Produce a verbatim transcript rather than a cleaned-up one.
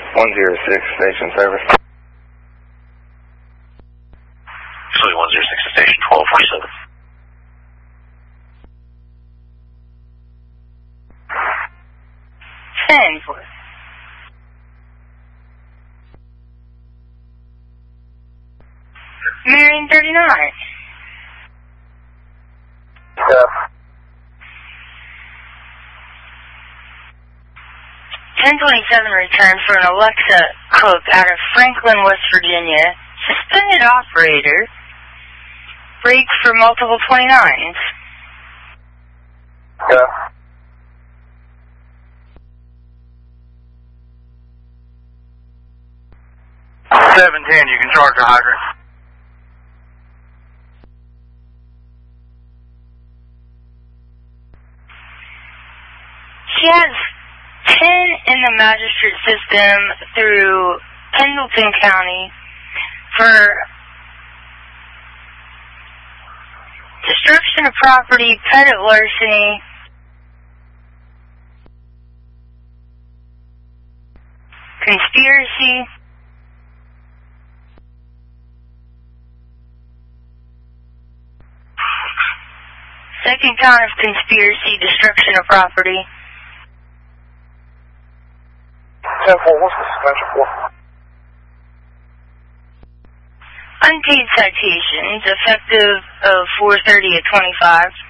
one zero six, station service. Philly one zero six to station twelve forty-seven. ten four. Marion thirty-nine. Yeah. ten twenty-seven returned for an Alexa Cook out of Franklin, West Virginia. Suspended operator. Break for multiple twenty-nines. Yeah. seven ten, you can charge the hydrant. She has ten in the magistrate system through Pendleton County for destruction of property, petty larceny, conspiracy, second count of conspiracy, destruction of property. ten four, what's the suspension for? Unpaid citations, effective of four thirty at twenty-five.